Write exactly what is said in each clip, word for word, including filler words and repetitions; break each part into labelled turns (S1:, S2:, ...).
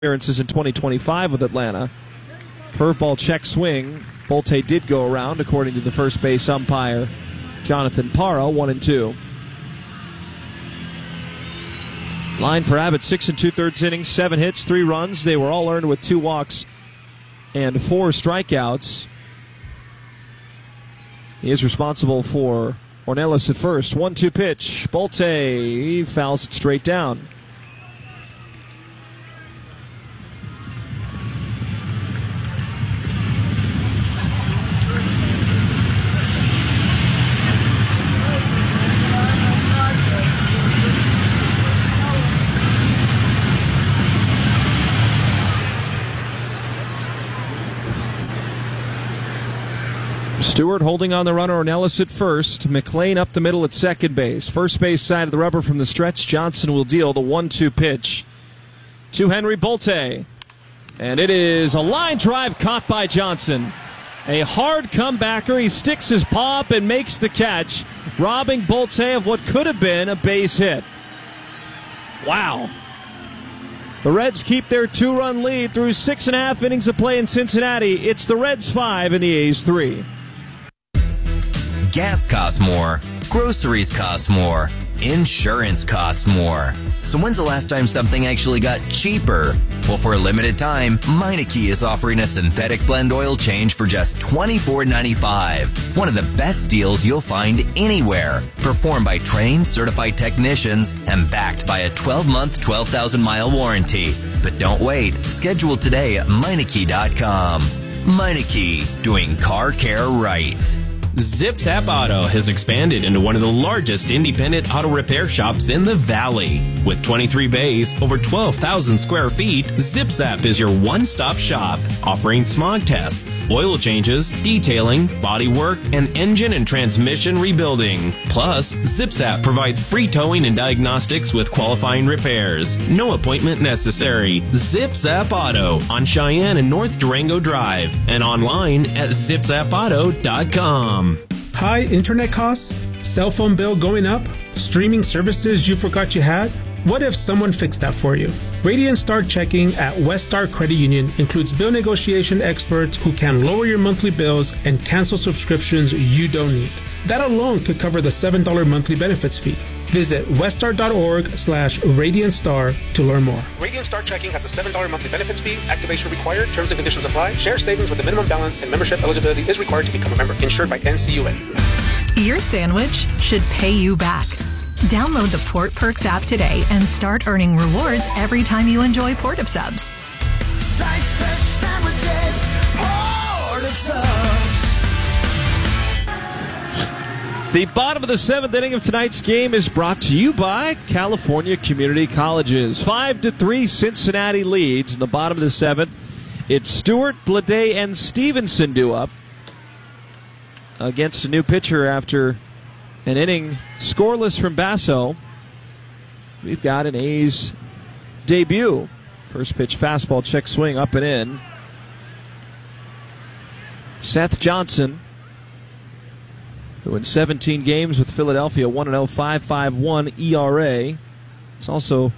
S1: appearances in twenty twenty-five with Atlanta. Curveball check swing. Bolte did go around, according to the first base umpire, Jonathan Parra, one and two. Line for Abbott, six and two-thirds innings, seven hits, three runs. They were all earned with two walks and four strikeouts. He is responsible for Ornelas at first. one two pitch. Bolte fouls it straight down. Stewart holding on the runner, Ornelas at first. McLean up the middle at second base. First base side of the rubber from the stretch. Johnson will deal the one two pitch to Henry Bolte. And it is a line drive caught by Johnson. A hard comebacker. He sticks his paw up and makes the catch, robbing Bolte of what could have been a base hit. Wow. The Reds keep their two-run lead through six and a half innings of play in Cincinnati. It's the Reds five and the A's three.
S2: Gas costs more. Groceries cost more. Insurance costs more. So when's the last time something actually got cheaper? Well, for a limited time, Meineke is offering a synthetic blend oil change for just twenty-four ninety-five. One of the best deals you'll find anywhere. Performed by trained, certified technicians and backed by a twelve-month, twelve thousand mile warranty. But don't wait. Schedule today at Meineke dot com. Meineke, doing car care right.
S3: Zip Zap Auto has expanded into one of the largest independent auto repair shops in the Valley. With twenty-three bays, over twelve thousand square feet, Zip Zap is your one-stop shop, offering smog tests, oil changes, detailing, body work, and engine and transmission rebuilding. Plus, Zip Zap provides free towing and diagnostics with qualifying repairs. No appointment necessary. Zip Zap Auto on Cheyenne and North Durango Drive and online at zip zap auto dot com.
S4: High internet costs? Cell phone bill going up? Streaming services you forgot you had? What if someone fixed that for you? Radiant Star Checking at West Star Credit Union includes bill negotiation experts who can lower your monthly bills and cancel subscriptions you don't need. That alone could cover the seven dollars monthly benefits fee. Visit weststar.org slash Radiant Star to learn more.
S5: Radiant Star Checking has a seven dollars monthly benefits fee. Activation required. Terms and conditions apply. Share savings with a minimum balance and membership eligibility is required to become a member. Insured by N C U A.
S6: Your sandwich should pay you back. Download the Port Perks app today and start earning rewards every time you enjoy Port of Subs.
S7: Slice fresh sandwiches, Port of Subs.
S1: The bottom of the seventh inning of tonight's game is brought to you by California Community Colleges. Five to three, Cincinnati leads in the bottom of the seventh. It's Stewart, Bleday, and Stevenson due up against a new pitcher after an inning scoreless from Basso. We've got an A's debut. First pitch fastball, check swing, up and in. Seth Johnson, who in seventeen games with Philadelphia, one and oh, five point five one E R A. It's also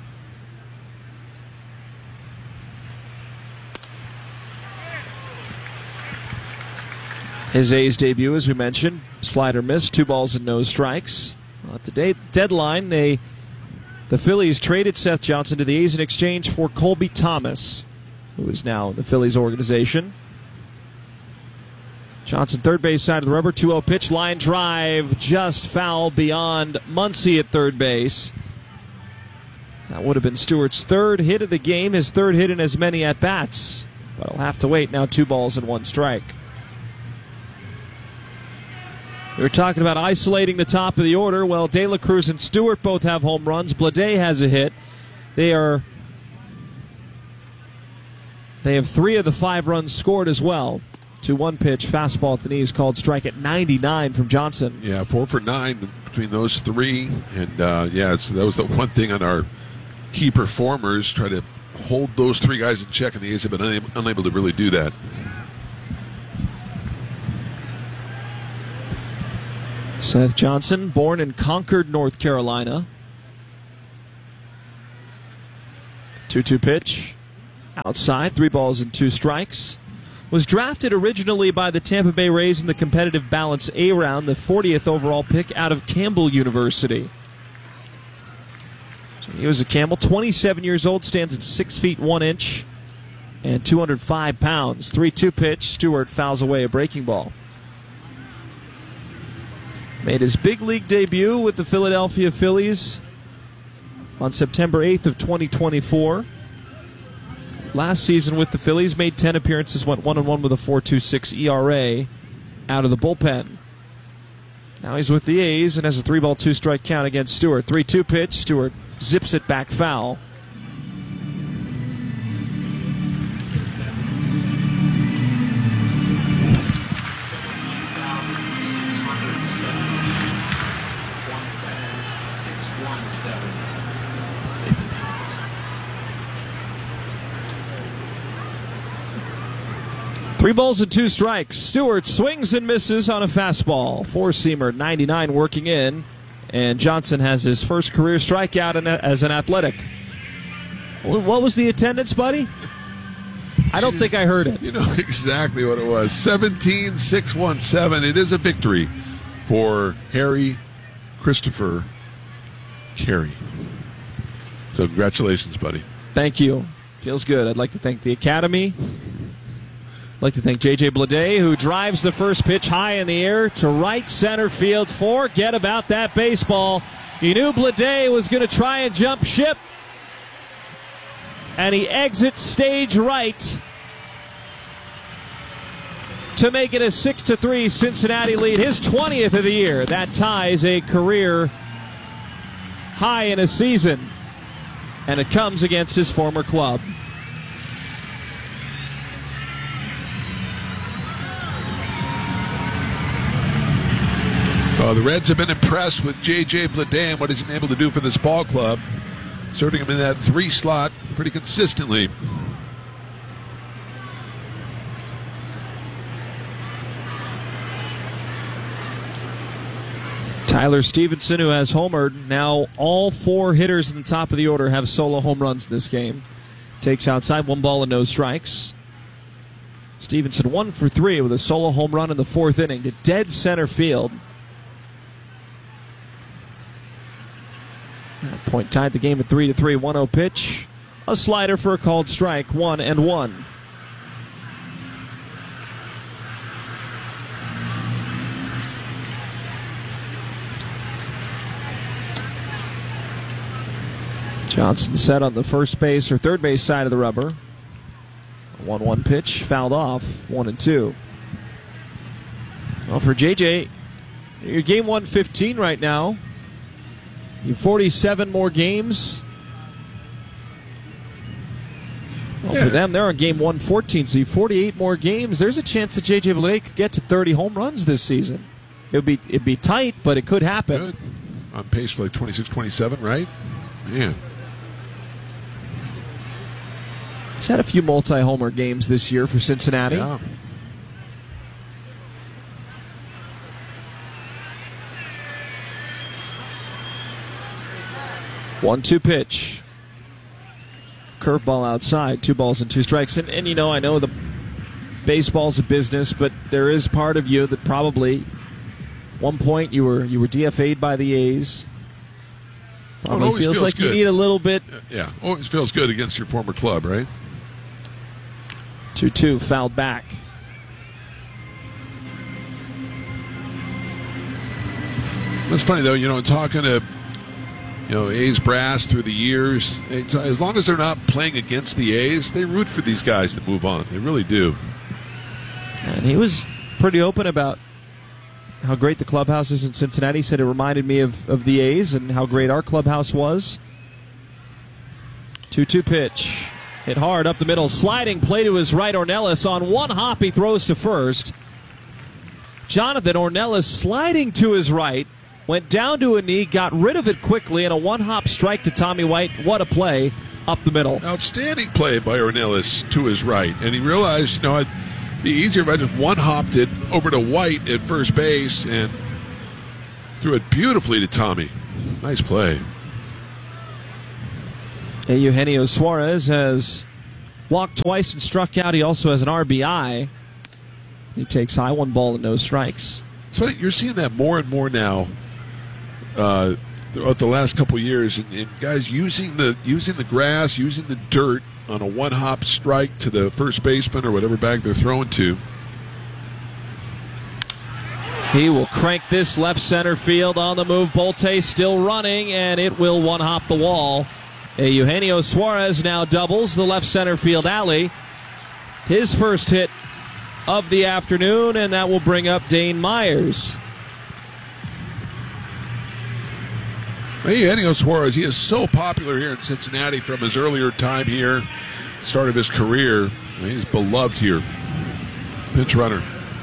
S1: his A's debut, as we mentioned. Slider missed, two balls and no strikes. Well, at the day- deadline, they the Phillies traded Seth Johnson to the A's in exchange for Colby Thomas, who is now in the Phillies organization. Johnson, third base side of the rubber, two oh pitch, line drive, just foul beyond Muncy at third base. That would have been Stewart's third hit of the game, his third hit in as many at-bats. But I'll have to wait now, two balls and one strike. We were talking about isolating the top of the order. Well, De La Cruz and Stewart both have home runs. Bleday has a hit. They are... They have three of the five runs scored as well. two one pitch, fastball at the knees, called strike at ninety-nine from Johnson.
S8: Yeah, four for nine between those three. And, uh, yeah, so that was the one thing on our key performers, try to hold those three guys in check, and the A's have been unable, unable to really do that.
S1: Seth Johnson, born in Concord, North Carolina. two two pitch. Outside, three balls and two strikes. Was drafted originally by the Tampa Bay Rays in the competitive balance A round, the fortieth overall pick out of Campbell University. So he was a Campbell, twenty-seven years old, stands at six feet one inch and two hundred five pounds. three two pitch, Stewart fouls away a breaking ball. Made his big league debut with the Philadelphia Phillies on September eighth of twenty twenty-four. Last season with the Phillies, made ten appearances, went one and one with a four point two six E R A out of the bullpen. Now he's with the A's and has a three ball, two strike count against Stewart. three two pitch, Stewart zips it back foul. Three balls and two strikes. Stewart swings and misses on a fastball. Four-seamer, ninety-nine working in. And Johnson has his first career strikeout in a, as an Athletic. What was the attendance, buddy? I don't think I heard it.
S8: You know exactly what it was. seventeen six one seven. It is a victory for Harry Christopher Carey. So congratulations, buddy.
S1: Thank you. Feels good. I'd like to thank the Academy. I'd like to thank J J Bleday, who drives the first pitch high in the air to right center field. Forget about that baseball. You knew Bleday was going to try and jump ship. And he exits stage right to make it a six to three Cincinnati lead. His twentieth of the year. That ties a career high in a season. And it comes against his former club.
S8: Uh, the Reds have been impressed with J J Bleday and what he's been able to do for this ball club, inserting him in that three slot pretty consistently.
S1: Tyler Stevenson, who has homered. Now all four hitters in the top of the order have solo home runs in this game. Takes outside, one ball and no strikes. Stevenson one for three with a solo home run in the fourth inning to dead center field. That point tied the game at three to three. one oh pitch. A slider for a called strike. One and one. Johnson set on the first base or third base side of the rubber. one one pitch. Fouled off. One and two. Well, for J J, you're game one fifteen right now. You have forty-seven more games. Well,
S8: yeah.
S1: For them, they're on game one fourteen, so you have forty-eight more games. There's a chance that J J Bleday could get to thirty home runs this season. It would be it'd be tight, but it could happen.
S8: Good. On pace for like twenty-six, twenty-seven, right? Man.
S1: He's had a few multi-homer games this year for Cincinnati.
S8: Yeah.
S1: one two pitch. Curveball outside. Two balls and two strikes. And, and, you know, I know the baseball's a business, but there is part of you that probably one point you were you were D F A'd by the A's. Probably
S8: well, it
S1: feels,
S8: feels
S1: like
S8: good.
S1: You need a little bit.
S8: Yeah, always feels good against your former club, right?
S1: two two, fouled back.
S8: It's funny, though, you know, talking to you know A's brass through the years, as long as they're not playing against the A's, they root for these guys to move on. They really do.
S1: And he was pretty open about how great the clubhouse is in Cincinnati. He said it reminded me of, of the A's and how great our clubhouse was. two two pitch. Hit hard up the middle. Sliding play to his right. Ornelas on one hop. He throws to first. Jonathan Ornelas sliding to his right. Went down to a knee. Got rid of it quickly. And a one-hop strike to Tommy White. What a play up the middle.
S8: Outstanding play by Ornelas to his right. And he realized, you know, it'd be easier if I just one-hopped it over to White at first base and threw it beautifully to Tommy. Nice play.
S1: Eugenio Suarez has walked twice and struck out. He also has an R B I. He takes high, one ball and no strikes.
S8: So you're seeing that more and more now uh, throughout the last couple of years, and, and guys using the using the grass, using the dirt on a one-hop strike to the first baseman or whatever bag they're throwing to.
S1: He will crank this left center field on the move. Bolte still running, and it will one-hop the wall. A Eugenio Suarez now doubles the left center field alley. His first hit of the afternoon, and that will bring up Dane Myers.
S8: Eugenio Suarez, he is so popular here in Cincinnati from his earlier time here, start of his career. He's beloved here. Pinch runner.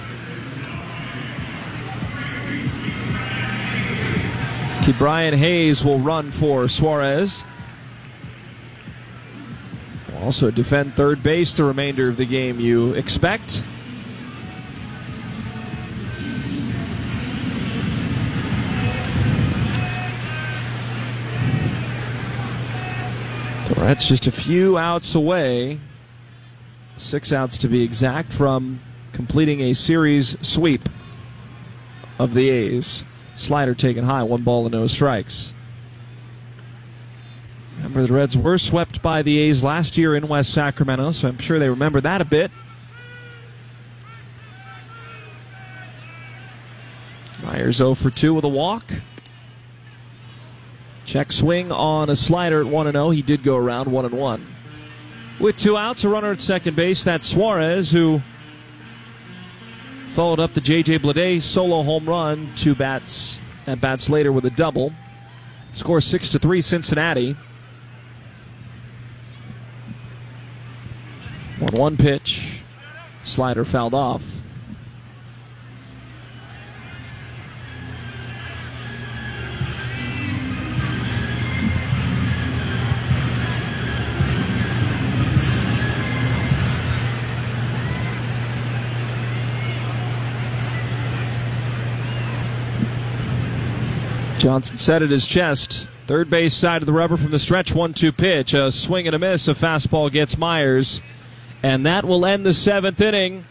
S1: Brian Hayes will run for Suarez. Will also defend third base the remainder of the game, you expect. The Reds just a few outs away, six outs to be exact, from completing a series sweep of the A's. Slider taken high, one ball and no strikes. Remember, the Reds were swept by the A's last year in West Sacramento, so I'm sure they remember that a bit. Myers oh for two with a walk. Check swing on a slider at one and oh. He did go around one and one. With two outs, a runner at second base. That's Suarez, who followed up the J J Bleday solo home run, two bats at bats later with a double. Score six to three Cincinnati. one one pitch. Slider fouled off. Johnson set at his chest. Third base side of the rubber from the stretch. one two pitch. A swing and a miss. A fastball gets Myers. And that will end the seventh inning.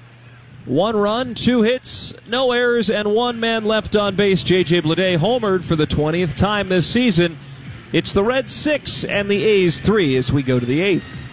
S1: One run, two hits, no errors, and one man left on base. J J Bleday homered for the twentieth time this season. It's the Reds six and the A's three as we go to the eighth.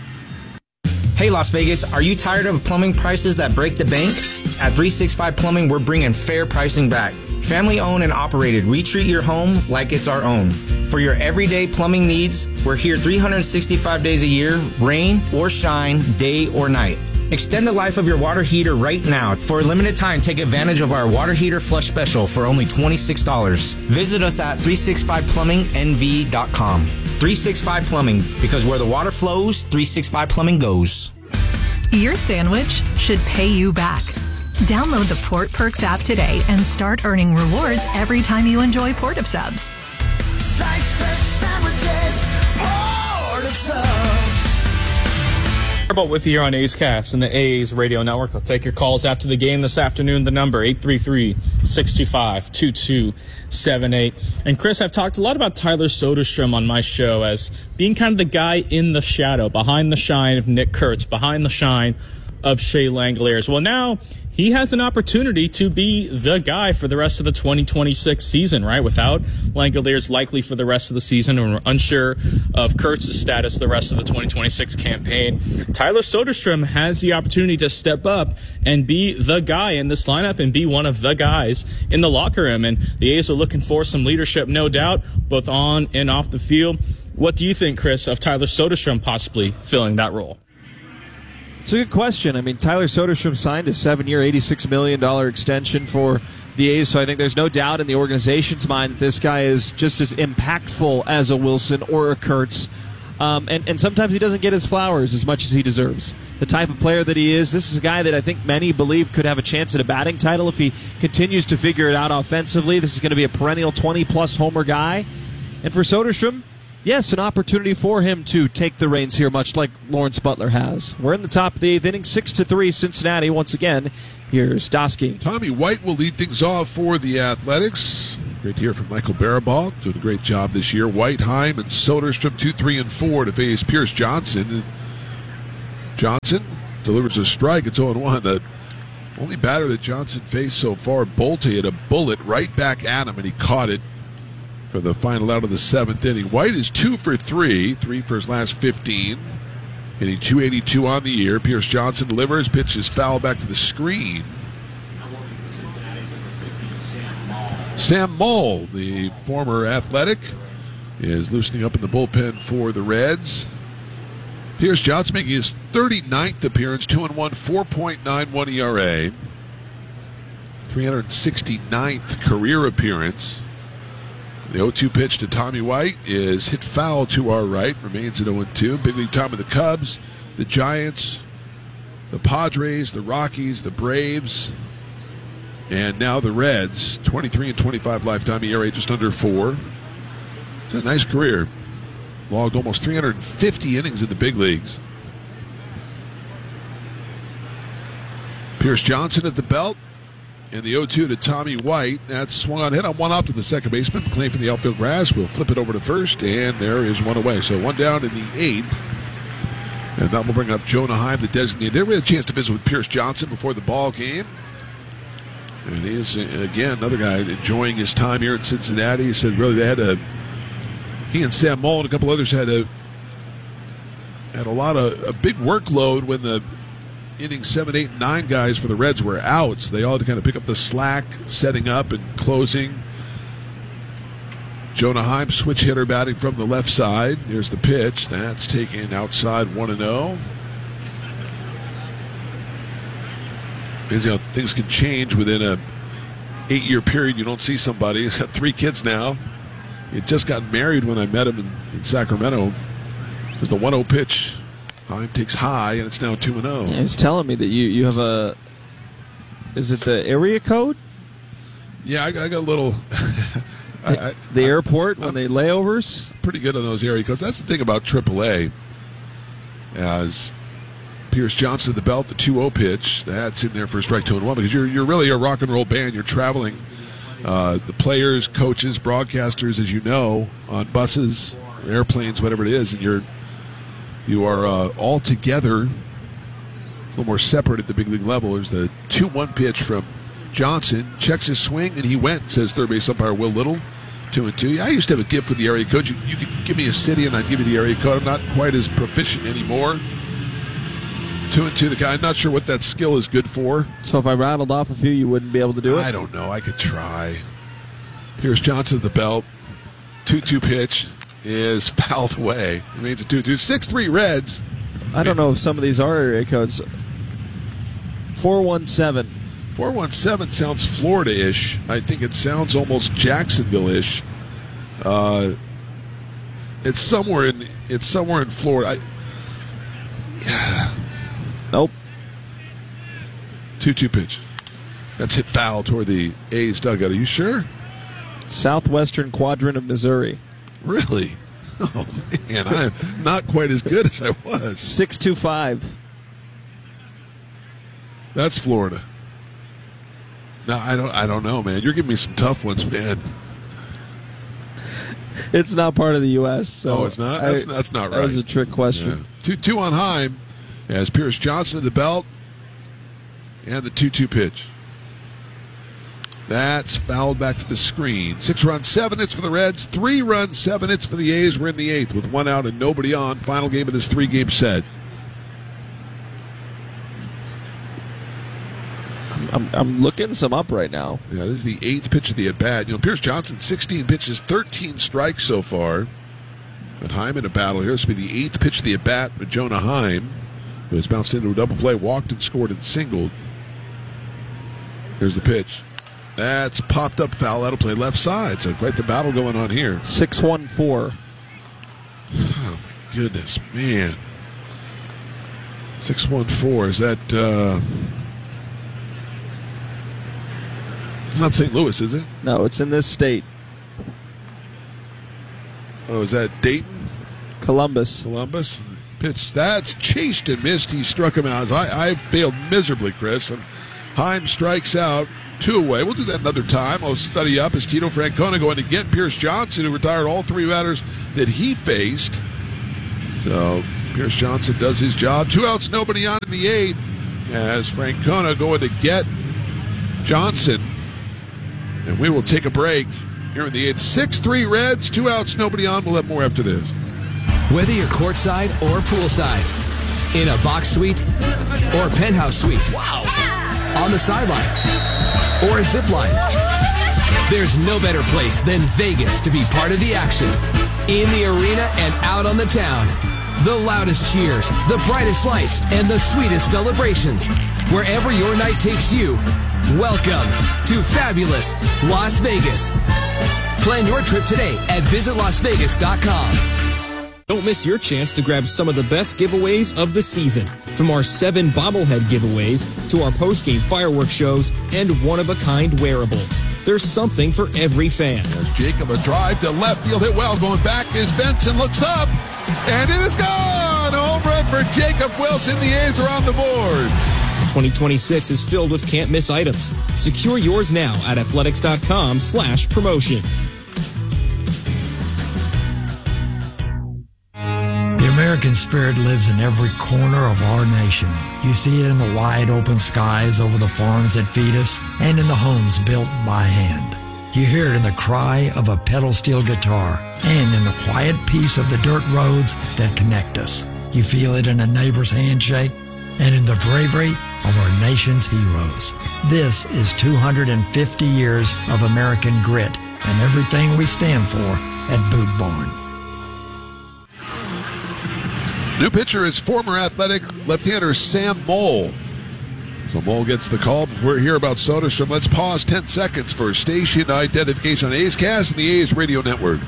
S9: Hey Las Vegas, are you tired of plumbing prices that break the bank? At three sixty-five Plumbing, we're bringing fair pricing back. Family owned and operated, we treat your home like it's our own. For your everyday plumbing needs, we're here three hundred sixty-five days a year, rain or shine, day or night. Extend the life of your water heater right now. For a limited time, take advantage of our water heater flush special for only twenty-six dollars. Visit us at three sixty-five plumbing n v dot com. three sixty-five Plumbing, because where the water flows, three sixty-five Plumbing goes.
S6: Your sandwich should pay you back. Download the Port Perks app today and start earning rewards every time you enjoy Port of Subs.
S7: Slice fresh sandwiches, Port of Subs.
S10: About with you here on A's Cast and the A's Radio Network. I'll take your calls after the game this afternoon. The number eight three three, six two five, two two seven eight. And Chris, I've talked a lot about Tyler Soderstrom on my show as being kind of the guy in the shadow, behind the shine of Nick Kurtz, behind the shine of Shea Langeliers. Well, now he has an opportunity to be the guy for the rest of the twenty twenty-six season, right? Without Langeliers likely for the rest of the season, and we're unsure of Kurtz's status the rest of the twenty twenty-six campaign. Tyler Soderstrom has the opportunity to step up and be the guy in this lineup and be one of the guys in the locker room. And the A's are looking for some leadership, no doubt, both on and off the field. What do you think, Chris, of Tyler Soderstrom possibly filling that role?
S1: It's a good question. I mean, Tyler Soderstrom signed a seven-year, eighty-six million dollars extension for the A's, so I think there's no doubt in the organization's mind that this guy is just as impactful as a Wilson or a Kurtz. Um, and, and sometimes he doesn't get his flowers as much as he deserves. The type of player that he is, this is a guy that I think many believe could have a chance at a batting title if he continues to figure it out offensively. This is going to be a perennial twenty-plus homer guy. And for Soderstrom, yes, an opportunity for him to take the reins here, much like Lawrence Butler has. We're in the top of the eighth inning, six to three Cincinnati. Once again, here's Dosky.
S8: Tommy White will lead things off for the Athletics. Great to hear from Michael Barabal, doing a great job this year. White, Heim, and Soderstrom, two, three, and four to face Pierce Johnson. Johnson delivers a strike. It's oh and one. The only batter that Johnson faced so far, Bolte, had a bullet right back at him, and he caught it for the final out of the seventh inning. White is two for three, three for his last fifteen. Hitting two eighty-two on the year. Pierce Johnson delivers, pitch is foul back to the screen. Sam Moll, the former Athletic, is loosening up in the bullpen for the Reds. Pierce Johnson making his thirty-ninth appearance, two and one, four point nine one E R A. three hundred sixty-ninth career appearance. The oh two pitch to Tommy White is hit foul to our right, remains at oh and two. Big league time of the Cubs, the Giants, the Padres, the Rockies, the Braves, and now the Reds. twenty-three and twenty-five lifetime E R A, just under four. It's a nice career. Logged almost three hundred fifty innings in the big leagues. Pierce Johnson at the belt. And the oh two to Tommy White. That's swung on hit on one up to the second baseman. McLean from the outfield grass will flip it over to first, and there is one away. So one down in the eighth. And that will bring up Jonah Heim, the designated. They had a chance to visit with Pierce Johnson before the ball game. And he is, again, another guy enjoying his time here in Cincinnati. He said really they had a, he and Sam Moll and a couple others had a, had a lot of, a big workload when the inning seven, eight, and nine guys for the Reds were out. So they all had to kind of pick up the slack, setting up and closing. Jonah Heim, switch hitter, batting from the left side. Here's the pitch. That's taken outside one and oh. You know, things can change within a eight-year period. You don't see somebody. He's got three kids now. He just got married when I met him in, in Sacramento. It was the one oh pitch. Heim takes high, and it's now two and oh.
S1: He was telling me that you, you have a... Is it the area code?
S8: Yeah, I, I got a little... I, I,
S1: the
S8: I,
S1: airport when
S8: I'm
S1: they layovers?
S8: Pretty good on those area codes. That's the thing about triple A. As Pierce Johnson at the belt, the two oh pitch, that's in there for strike two and one, because you're, you're really a rock and roll band. You're traveling. Uh, the players, coaches, broadcasters, as you know, on buses, airplanes, whatever it is, and you're... You are uh, all together, a little more separate at the big league level. There's the two one pitch from Johnson. Checks his swing, and he went, says third base umpire Will Little. Two and two. I used to have a gift with the area code. You, you could give me a city, and I'd give you the area code. I'm not quite as proficient anymore. Two and two. The guy, I'm not sure what that skill is good for.
S1: So if I rattled off a few, you wouldn't be able to do it?
S8: I don't know. I could try. Pierce Johnson at the belt. two two pitch. Is fouled away. It means a two two. six three Reds.
S1: I don't know if some of these are area codes. four one seven.
S8: four one seven sounds Florida-ish. I think it sounds almost Jacksonville-ish. Uh, it's somewhere in it's somewhere in Florida. I, yeah.
S1: Nope.
S8: two two pitch. That's hit foul toward the A's dugout. Are you sure?
S1: Southwestern quadrant of Missouri.
S8: Really? Oh, man, I'm not quite as good as I was.
S1: six two five.
S8: That's Florida. No, I don't I don't know, man. You're giving me some tough ones, man.
S1: It's not part of the U S So
S8: oh, it's not? That's,
S1: I,
S8: that's not right.
S1: That was a trick question.
S8: Yeah. two two on Heim as Pierce Johnson at the belt and the two two pitch. That's fouled back to the screen. Six runs, seven hits for the Reds. Three runs, seven hits for the A's. We're in the eighth with one out and nobody on. Final game of this three-game set.
S1: I'm, I'm looking some up right now.
S8: Yeah, this is the eighth pitch of the at-bat. You know, Pierce Johnson, sixteen pitches, thirteen strikes so far. But Heim in a battle here. This will be the eighth pitch of the at-bat with Jonah Heim, who has bounced into a double play, walked and scored and singled. Here's the pitch. That's popped up foul. That'll play left side. So quite the battle going on here.
S1: six one four.
S8: Oh, my goodness, man. six one four. Is that... Uh, it's not Saint Louis, is it?
S1: No, it's in this state.
S8: Oh, is that Dayton?
S1: Columbus.
S8: Columbus. Pitch. That's chased and missed. He struck him out. I, I failed miserably, Chris. And Heim strikes out. Two away. We'll do that another time. I'll study up as Tito Francona going to get Pierce Johnson, who retired all three batters that he faced. So Pierce Johnson does his job. Two outs, nobody on in the eighth, as Francona going to get Johnson. And we will take a break here in the eighth. six three Reds, two outs, nobody on. We'll have more after this.
S11: Whether you're courtside or poolside, in a box suite or a penthouse suite, wow, on the sideline or a zip line, there's no better place than Vegas to be part of the action. In the arena and out on the town, the loudest cheers, the brightest lights, and the sweetest celebrations. Wherever your night takes you, welcome to fabulous Las Vegas. Plan your trip today at visit las vegas dot com.
S3: Don't miss your chance to grab some of the best giveaways of the season. From our seven bobblehead giveaways to our post-game fireworks shows and one-of-a-kind wearables. There's something for every fan.
S8: There's Jacob, a drive to left field, hit well. Going back is Benson, looks up, and it is gone! A home run for Jacob Wilson. The A's are on the board.
S3: twenty twenty-six is filled with can't-miss items. Secure yours now at athletics.com slash promotions.
S12: The American spirit lives in every corner of our nation. You see it in the wide open skies over the farms that feed us and in the homes built by hand. You hear it in the cry of a pedal steel guitar and in the quiet peace of the dirt roads that connect us. You feel it in a neighbor's handshake and in the bravery of our nation's heroes. This is two hundred fifty years of American grit and everything we stand for at Boot Barn.
S8: New pitcher is former Athletic left-hander Sam Moll. So Moll gets the call. Before we hear about Soderstrom, let's pause ten seconds for station identification on A's Cast and the A's Radio Network.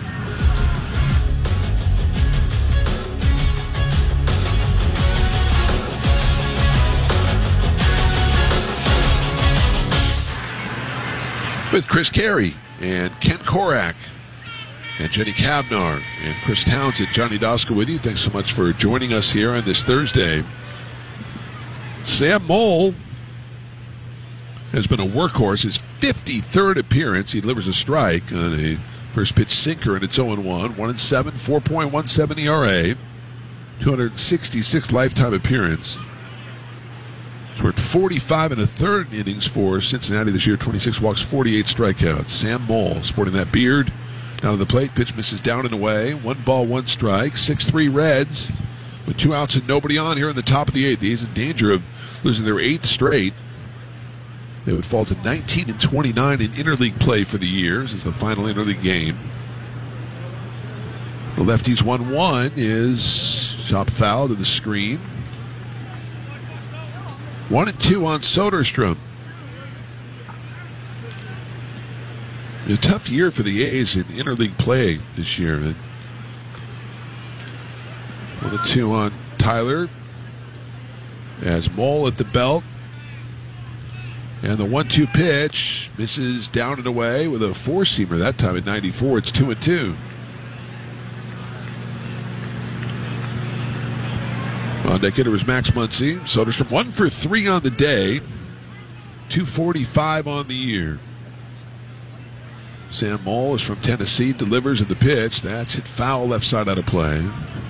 S8: With Chris Carey and Ken Korak and Jenny Kavnar and Chris Townsend, Johnny Doska with you. Thanks so much for joining us here on this Thursday. Sam Moll has been a workhorse. His fifty-third appearance. He delivers a strike on a first pitch sinker, and it's oh and one. one and seven, four point one seven E R A. two hundred sixty-six lifetime appearance. He's worked forty-five and a third innings for Cincinnati this year. twenty-six walks, forty-eight strikeouts. Sam Moll, sporting that beard. Down to the plate, pitch misses down and away. One ball, one strike. six three Reds with two outs and nobody on here in the top of the eighth. The A's in danger of losing their eighth straight. They would fall to nineteen and twenty-nine in interleague play for the year. This is the final interleague game. The lefties one one is chopped foul to the screen. One and two on Soderstrom. A tough year for the A's in interleague play this year. One and two on Tyler as Moll at the belt. And the one two pitch misses down and away with a four-seamer. That time at ninety-four, it's two and two. On deck hitter was Max Muncy. Soderstrom one for three on the day. two forty-five on the year. Sam Moll is from Tennessee, delivers at the pitch. That's hit foul left side out of play.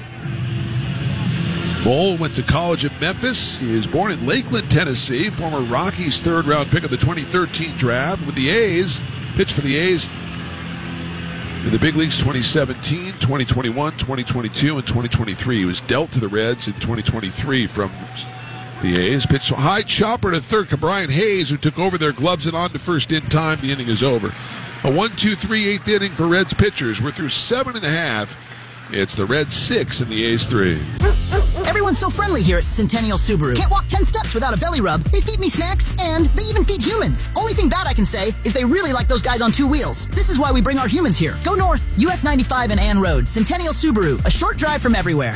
S8: Moll went to college at Memphis. He was born in Lakeland, Tennessee. Former Rockies third round pick of the twenty thirteen draft. With the A's, pitched for the A's in the big leagues twenty seventeen, twenty twenty-one, twenty twenty-two, and twenty twenty-three. He was dealt to the Reds in twenty twenty-three from the A's. Pitched high chopper to third. Brian Hayes, who took over their gloves and on to first in time. The inning is over. A one two three eighth inning for Reds pitchers. We're through seven and a half. It's the Reds six and the A's three.
S13: Everyone's so friendly here at Centennial Subaru. Can't walk ten steps without a belly rub. They feed me snacks, and they even feed humans. Only thing bad I can say is they really like those guys on two wheels. This is why we bring our humans here. Go north, U S ninety-five and Ann Road. Centennial Subaru, a short drive from everywhere.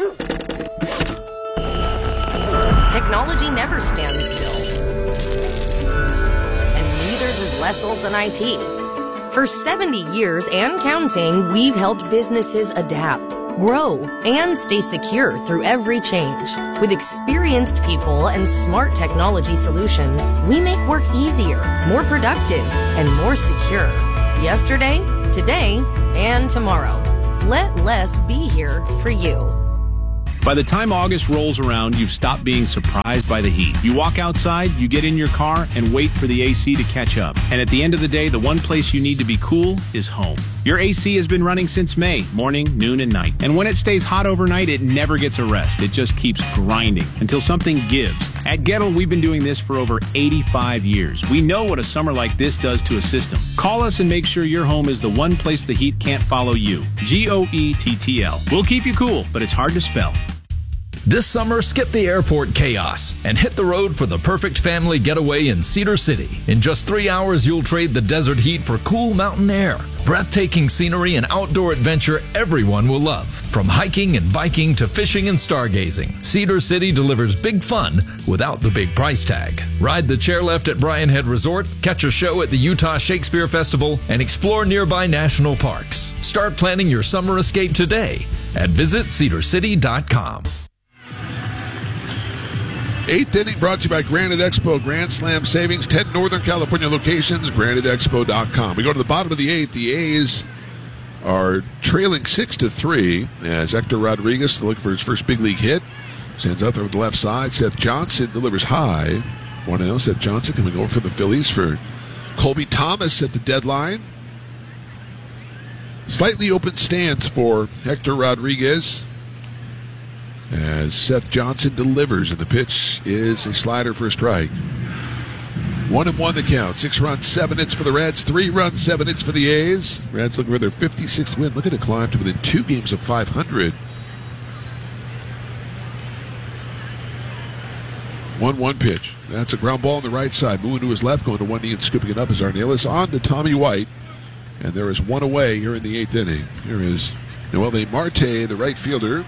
S14: Technology never stands still. And neither does Lessel's and I T. For seventy years and counting, we've helped businesses adapt, grow, and stay secure through every change. With experienced people and smart technology solutions, we make work easier, more productive, and more secure. Yesterday, today, and tomorrow. Let Les be here for you.
S15: By the time August rolls around, you've stopped being surprised by the heat. You walk outside, you get in your car, and wait for the A C to catch up. And at the end of the day, the one place you need to be cool is home. Your A C has been running since May, morning, noon, and night. And when it stays hot overnight, it never gets a rest. It just keeps grinding until something gives. At Gettle, we've been doing this for over eighty-five years. We know what a summer like this does to a system. Call us and make sure your home is the one place the heat can't follow you. G O E T T L. We'll keep you cool, but it's hard to spell.
S16: This summer, skip the airport chaos and hit the road for the perfect family getaway in Cedar City. In just three hours, you'll trade the desert heat for cool mountain air, breathtaking scenery, and outdoor adventure everyone will love. From hiking and biking to fishing and stargazing, Cedar City delivers big fun without the big price tag. Ride the chairlift at Bryan Head Resort, catch a show at the Utah Shakespeare Festival, and explore nearby national parks. Start planning your summer escape today at visit cedar city dot com.
S8: Eighth inning brought to you by Granite Expo Grand Slam Savings, ten Northern California locations, granite expo dot com. We go to the bottom of the eighth. The A's are trailing six to three as Hector Rodriguez, looking for his first big league hit, stands out there with the left side. Seth Johnson delivers high. one to oh. Seth Johnson coming over for the Phillies for Colby Thomas at the deadline. Slightly open stance for Hector Rodriguez as Seth Johnson delivers, and the pitch is a slider for a strike. One and one the count. Six runs, seven hits for the Reds. Three runs, seven hits for the A's. Reds looking for their fifty-sixth win. Looking to climb to within two games of five hundred. one one pitch. That's a ground ball on the right side. Moving to his left, going to one knee and scooping it up is Arnelis. On to Tommy White. And there is one away here in the eighth inning. Here is Noelvi Marte, the right fielder.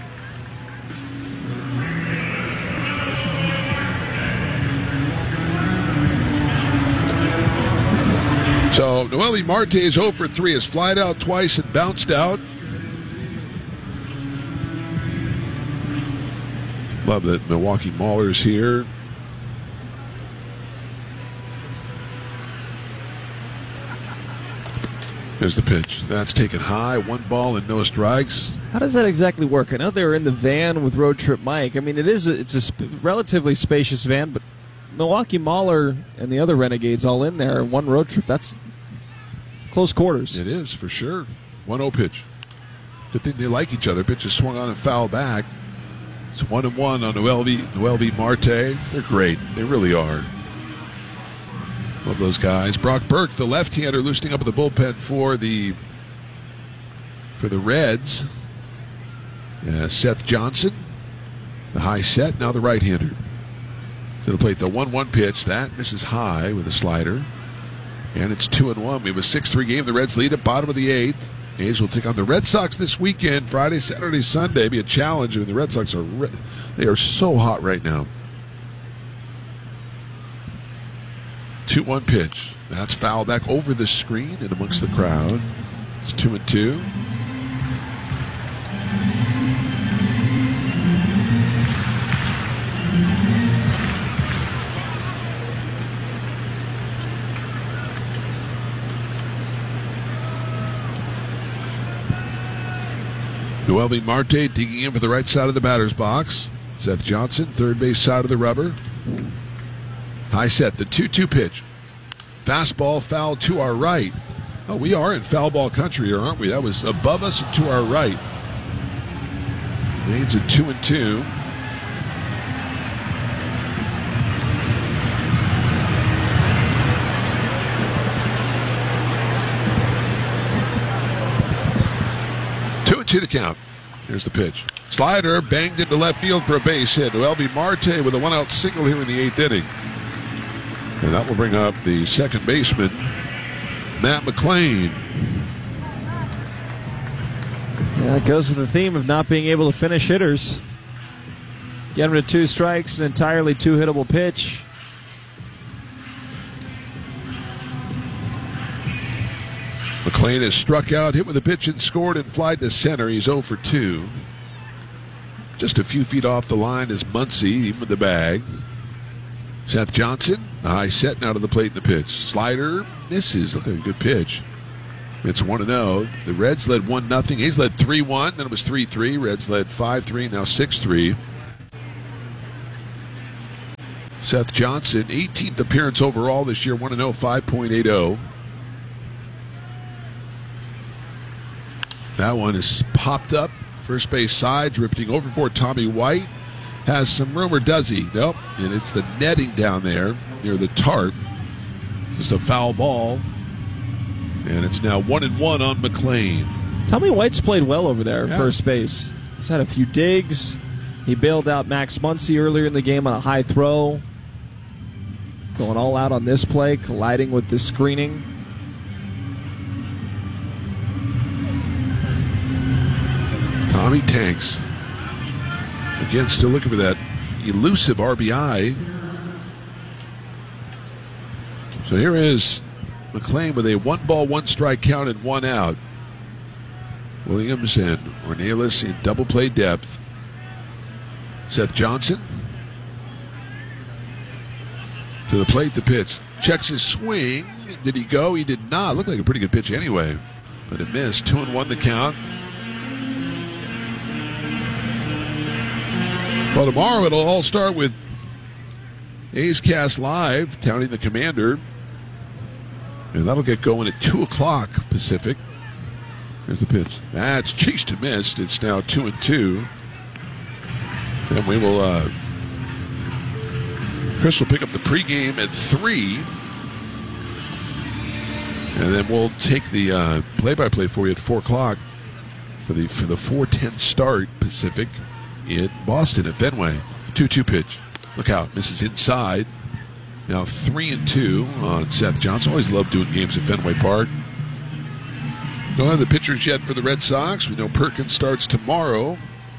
S8: So Noelvi Marte is oh for three, has flied out twice and bounced out. Love that Milwaukee Maulers here. Here's the pitch. That's taken high. One ball and no strikes.
S1: How does that exactly work? I know they were in the van with Road Trip Mike. I mean, it is a, it's a sp- relatively spacious van, but Milwaukee Mauler and the other Renegades all in there. One road trip. That's close quarters.
S8: It is, for sure. one oh pitch. Good thing they like each other. Pitch is swung on and foul back. It's one and one on Noelvi, Noelvi Marte. They're great. They really are. Love those guys. Brock Burke, the left-hander, loosening up in the bullpen for the for the Reds. Uh, Seth Johnson, the high set. Now the right-hander. To the plate, the one one pitch. That misses high with a slider. And it's two and one. We have a six three game. The Reds lead at bottom of the eighth. A's will take on the Red Sox this weekend. Friday, Saturday, Sunday. Be a challenge. I mean, the Red Sox are re- they are so hot right now. two one pitch. That's foul back over the screen and amongst the crowd. It's two and two. Noelvi Marte digging in for the right side of the batter's box. Seth Johnson, third base side of the rubber. High set, the two two pitch. Fastball foul to our right. Oh, we are in foul ball country here, aren't we? That was above us and to our right. Leads at two and two. Two and two the count. Here's the pitch. Slider banged into left field for a base hit. Noelvi Marte with a one-out single here in the eighth inning. And that will bring up the second baseman, Matt McLain.
S1: Yeah, it goes with the theme of not being able to finish hitters. Get him to two strikes, an entirely two-hittable pitch.
S8: McLain has struck out, hit with a pitch and scored and flied to center. He's oh for two. Just a few feet off the line is Muncy, even with the bag. Seth Johnson, the high set now to the plate in the pitch. Slider misses. Look at a good pitch. It's one and oh. The Reds led one nothing. A's led three one. Then it was three three. Reds led five three. Now six three. Seth Johnson, eighteenth appearance overall this year. one and oh, five point eight oh. That one is popped up. First base side, drifting over for Tommy White. Has some room, or does he? Nope. And it's the netting down there near the tarp. Just a foul ball. And it's now one and one on McLean.
S1: Tommy White's played well over there at
S8: Yeah.
S1: first base. He's had a few digs. He bailed out Max Muncy earlier in the game on a high throw. Going all out on this play, colliding with the screening.
S8: Tommy tanks. Again, still looking for that elusive R B I. So here is McLean with a one ball, one strike count and one out. Williams and Ornelas in double play depth. Seth Johnson to the plate, the pitch. Checks his swing. Did he go? He did not. Looked like a pretty good pitch anyway, but it missed. Two and one the count. Well, tomorrow it'll all start with A's Cast Live, counting the Commander. And that'll get going at two o'clock Pacific. Here's the pitch. That's chased and missed. It's now two and two. And we will, uh, Chris will pick up the pregame at three. And then we'll take the uh, play-by-play for you at four o'clock for the for the four ten start Pacific in Boston at Fenway. two two pitch. Look out. Misses inside. Now three and two on Seth Johnson. Always love doing games at Fenway Park. Don't have the pitchers yet for the Red Sox. We know Perkins starts tomorrow.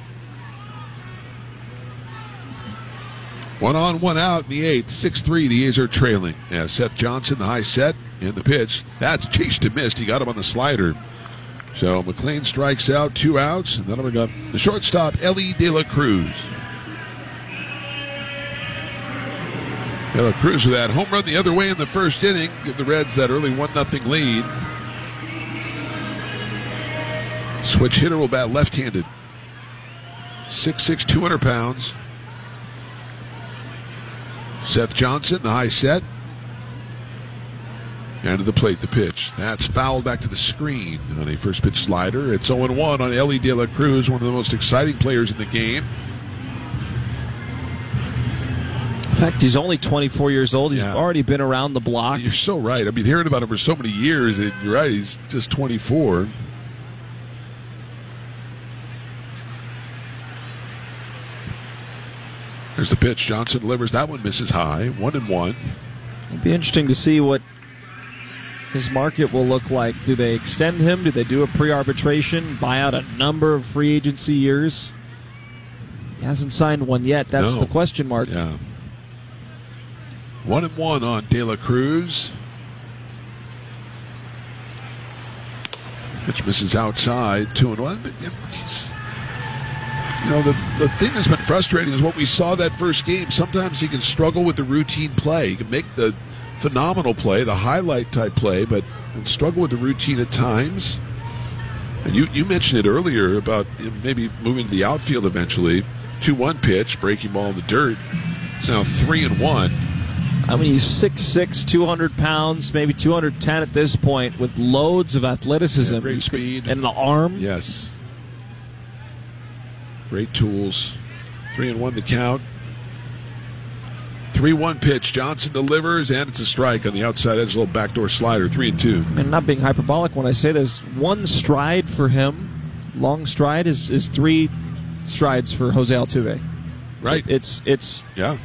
S8: One on, one out in the eighth. six three, the A's are trailing. Yeah, Seth Johnson, the high set, and the pitch. That's chased and missed. He got him on the slider. So McLean strikes out, two outs, and then we got the shortstop, Ellie De La Cruz. De La Cruz with that home run the other way in the first inning. Give the Reds that early one nothing lead. Switch hitter will bat left-handed. six six, two hundred pounds. Seth Johnson, the high set. And to the plate, the pitch. That's fouled back to the screen on a first pitch slider. It's oh and one on Ellie De La Cruz, one of the most exciting players in the game.
S1: In fact, he's only twenty-four years old. He's
S8: Yeah.
S1: already been around the block.
S8: You're so right. I mean, hearing about him for so many years, and you're right, he's just twenty-four. There's the pitch. Johnson delivers. That one misses high. One and one.
S1: It'll be interesting to see what his market will look like. Do they extend him? Do they do a pre-arbitration, buy out a number of free agency years? He hasn't signed one yet. That's
S8: No.
S1: the question mark.
S8: Yeah. One and one on De La Cruz. Pitch misses outside. Two and one. But, you know, he's- you know, the, the thing that's been frustrating is what we saw that first game. Sometimes he can struggle with the routine play. He can make the phenomenal play, the highlight type play, but can struggle with the routine at times. And you, you mentioned it earlier about him maybe moving to the outfield eventually. two one pitch, breaking ball in the dirt. It's now three and one.
S1: I mean, he's six six, two hundred pounds, maybe two hundred ten at this point, with loads of athleticism.
S8: Yeah, great speed.
S1: And the arm.
S8: Yes. Great tools. Three and one the count. three one pitch. Johnson delivers, and it's a strike on the outside edge, a little backdoor slider. Three and two.
S1: And not being hyperbolic when I say this, one stride for him, long stride, is, is three strides for Jose Altuve.
S8: Right.
S1: It's, it's,
S8: Yeah.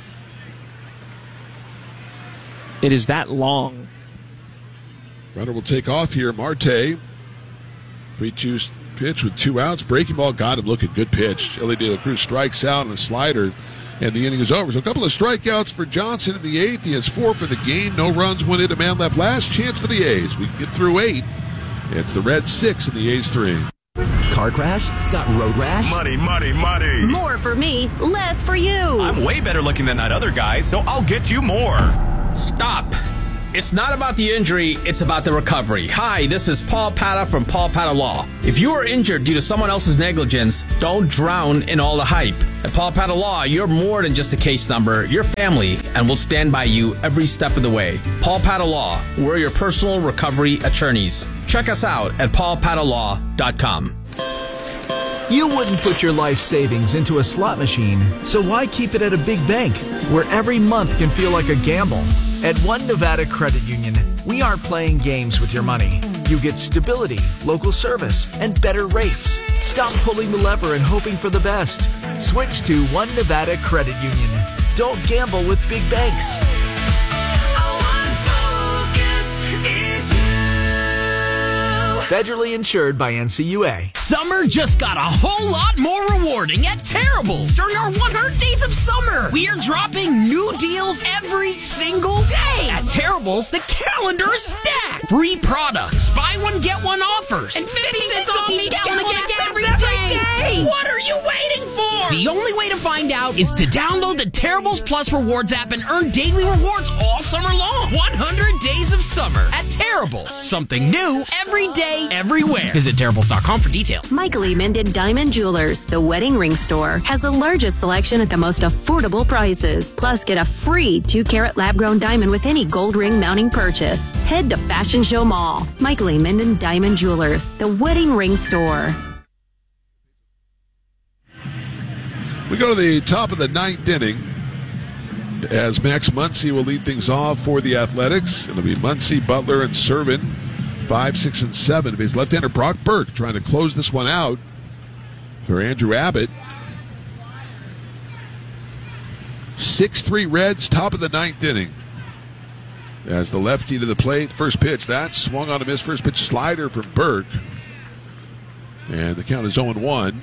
S1: it is that long.
S8: Runner will take off here. Marte. three two pitch with two outs. Breaking ball got him looking. Good pitch. Ellie De La Cruz strikes out on a slider, and the inning is over. So a couple of strikeouts for Johnson in the eighth. He has four for the game. No runs, one hit, a man left. Last chance for the A's. We get through eight. It's the Reds six and the A's three.
S17: Car crash? Got road rash?
S18: Money, money, money.
S19: More for me, less for you.
S18: I'm way better looking than that other guy, so I'll get you more.
S3: Stop.
S18: It's not about the injury, it's about the recovery. Hi, this is Paul Pata from Paul Pata Law. If you are injured due to someone else's negligence, don't drown in all the hype. At Paul Pata Law, you're more than just a case number. You're family, and we'll stand by you every step of the way. Paul Pata Law, we're your personal recovery attorneys. Check us out at paul pata law dot com.
S19: You wouldn't put your life savings into a slot machine, so why keep it at a big bank where every month can feel like a gamble? At One Nevada Credit Union, we aren't playing games with your money. You get stability, local service, and better rates. Stop pulling the lever and hoping for the best. Switch to One Nevada Credit Union. Don't gamble with big banks. Federally insured by N C U A.
S20: Summer just got a whole lot more rewarding at Terrible's during our one hundred days of summer. We are dropping new deals every single day. At Terrible's, the calendar is stacked. Free products, buy one, get one offers, and fifty cents off each gallon of gas every day. What are you waiting for? The only way to find out is to download the Terrible's Plus Rewards app and earn daily rewards all summer long. one hundred days of summer at Terrible's. Something new every day, everywhere. Visit Terrible's dot com for details.
S21: Michael E. Minden Diamond Jewelers, the wedding ring store, has the largest selection at the most affordable prices. Plus, get a free two carat lab-grown diamond with any gold ring mounting purchase. Head to Fashion Show Mall. Michael E. Minden Diamond Jewelers, the wedding ring store.
S8: We go to the top of the ninth inning as Max Muncy will lead things off for the Athletics. It'll be Muncy, Butler, and Servin. Five, six, and seven. His left-hander Brock Burke trying to close this one out for Andrew Abbott. six three Reds, top of the ninth inning. As the lefty to the plate, first pitch, that swung on a miss. First pitch slider from Burke. And the count is oh and one.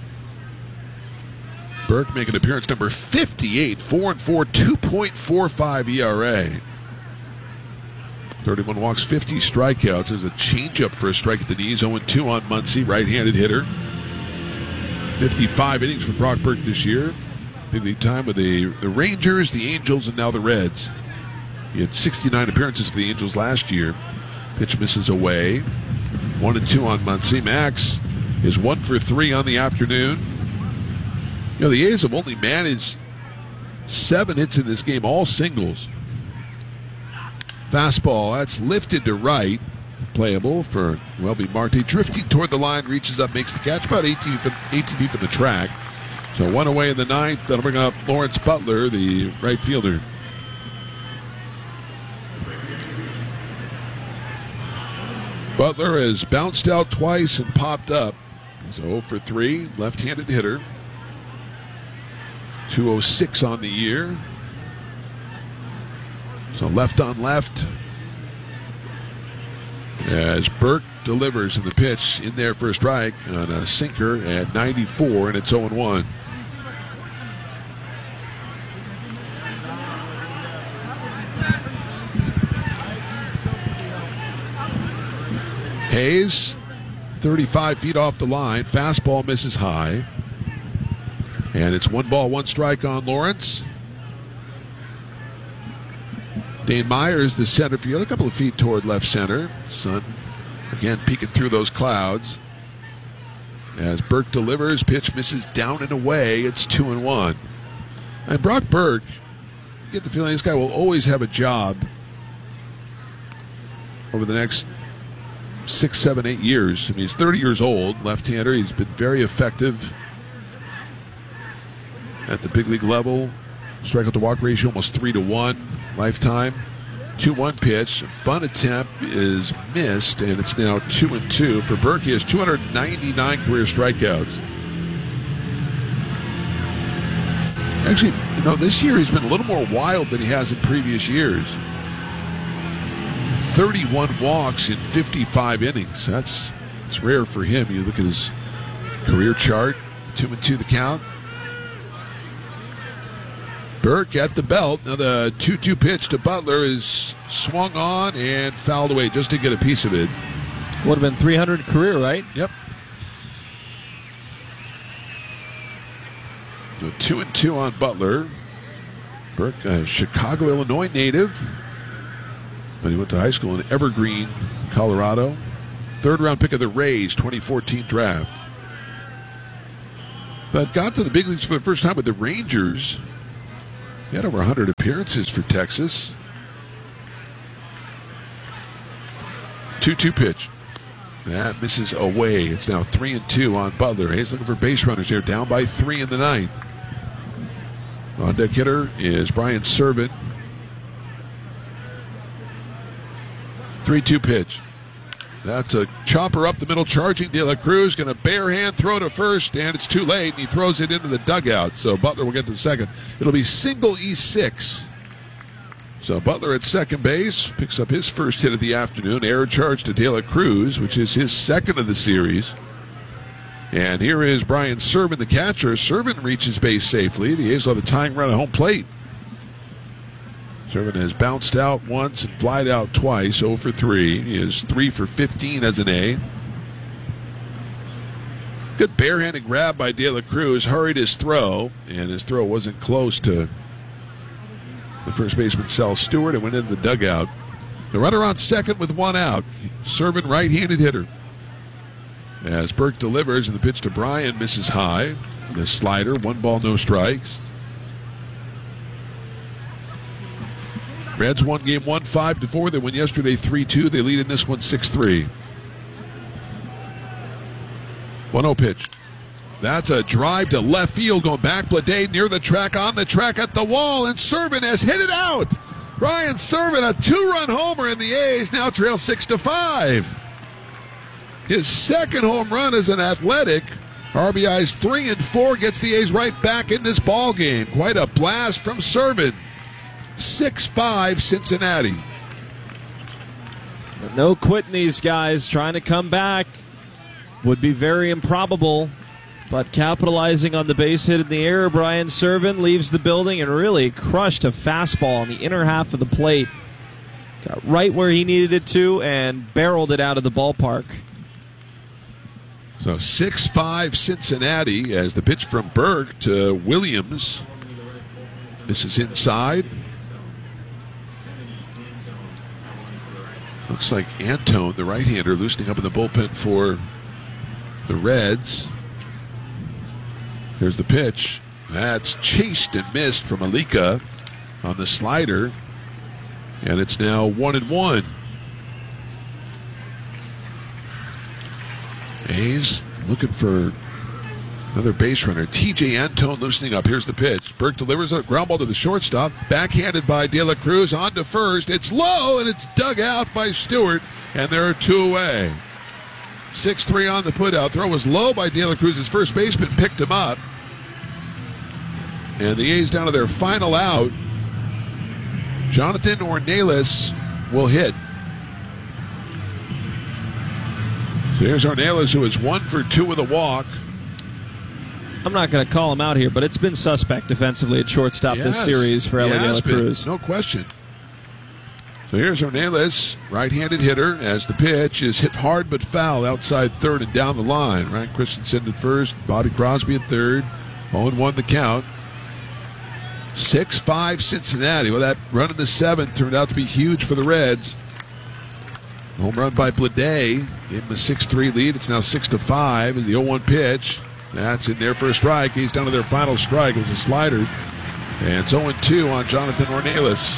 S8: Burke making appearance number fifty-eight, four and four, two point four five E R A. thirty-one walks, fifty strikeouts. There's a changeup for a strike at the knees. oh and two on Muncy, right-handed hitter. fifty-five innings for Brock Burke this year. Big league time with the, the Rangers, the Angels, and now the Reds. He had sixty-nine appearances for the Angels last year. Pitch misses away. one and two on Muncy. Max is one for three on the afternoon. You know, the A's have only managed seven hits in this game, all singles. Fastball, that's lifted to right. Playable for Welby Marte. Drifting toward the line, reaches up, makes the catch. About eighteen feet from the track. So one away in the ninth. That'll bring up Lawrence Butler, the right fielder. Butler has bounced out twice and popped up. So oh for three, left-handed hitter. two oh six on the year. So left on left. As Burke delivers in the pitch in there for a strike on a sinker at ninety-four, and it's oh and one. Hayes, thirty-five feet off the line. Fastball misses high. And it's one ball, one strike on Lawrence. Dane Myers, the center field, a couple of feet toward left center. Sun again peeking through those clouds. As Burke delivers, pitch misses down and away. It's two and one. And Brock Burke, you get the feeling this guy will always have a job over the next six, seven, eight years. I mean, he's thirty years old, left-hander. He's been very effective at the big league level. Strikeout to walk ratio almost three to one lifetime. two one pitch. Bunt attempt is missed, and it's now two and two. For Burke, he has two hundred ninety-nine career strikeouts. Actually, you know, this year he's been a little more wild than he has in previous years. thirty-one walks in fifty-five innings. That's, that's rare for him. You look at his career chart. Two and two the count. Burke at the belt. Now the two two pitch to Butler is swung on and fouled away just to get a piece of it.
S1: Would have been three hundred career, right?
S8: Yep. So two and two on Butler. Burke, a Chicago, Illinois native. But he went to high school in Evergreen, Colorado. Third round pick of the Rays, twenty fourteen draft. But got to the big leagues for the first time with the Rangers. He had over one hundred appearances for Texas. two two pitch. That misses away. It's now three and two on Butler. Hayes looking for base runners here, down by three in the ninth. On deck hitter is Brian Serven. three two pitch. That's a chopper up the middle, charging De La Cruz. Going to bare hand throw to first, and it's too late, and he throws it into the dugout. So Butler will get to second. It'll be single E six. So Butler at second base picks up his first hit of the afternoon. Error charge to De La Cruz, which is his second of the series. And here is Brian Serven, the catcher. Serven reaches base safely. The A's will have a tying run at home plate. Serven has bounced out once and flied out twice, oh for three. He is three for fifteen as an A. Good barehanded grab by De La Cruz, hurried his throw, and his throw wasn't close to the first baseman, Sal Stewart. It went into the dugout. The runner on second with one out. Serven, right-handed hitter. As Burke delivers, and the pitch to Bryan misses high. The slider, one ball, no strikes. Reds won game one, five to four. They won yesterday three two. They lead in this one six three. one oh pitch. That's a drive to left field going back. Bleday near the track, on the track at the wall, and Serven has hit it out. Brian Serven, a two-run homer, and the A's now trail six to five. His second home run is an athletic. R B Is three and four, gets the A's right back in this ball game. Quite a blast from Serven. six five Cincinnati.
S1: No quitting these guys, trying to come back. Would be very improbable, but capitalizing on the base hit in the air, Brian Serven leaves the building and really crushed a fastball on the inner half of the plate. Got right where he needed it to and barreled it out of the ballpark.
S8: So six five Cincinnati as the pitch from Burke to Williams. This is inside. Looks like Antone, the right-hander, loosening up in the bullpen for the Reds. There's the pitch. That's chased and missed from Alika on the slider. And it's now one and one. A's looking for another base runner. T J Antone loosening up. Here's the pitch. Burke delivers a ground ball to the shortstop. Backhanded by De La Cruz on to first. It's low, and it's dug out by Stewart. And there are two away. six three on the putout. Throw was low by De La Cruz. His first baseman picked him up. And the A's down to their final out. Jonathan Ornelas will hit. So here's Ornelas, who is one for two with a walk.
S1: I'm not going to call him out here, but it's been suspect defensively at shortstop yes, this series for Ellie De La Cruz.
S8: No question. So here's Ornelas, right-handed hitter, as the pitch is hit hard but foul outside third and down the line. Ryan Christensen at first, Bobby Crosby at third. oh and one the count. six five Cincinnati. Well, that run in the seventh turned out to be huge for the Reds. Home run by Bleday gave him a six three lead. It's now six to five. And the oh one pitch, that's in there for a strike. He's down to their final strike. It was a slider. And it's oh and two on Jonathan Ornelas.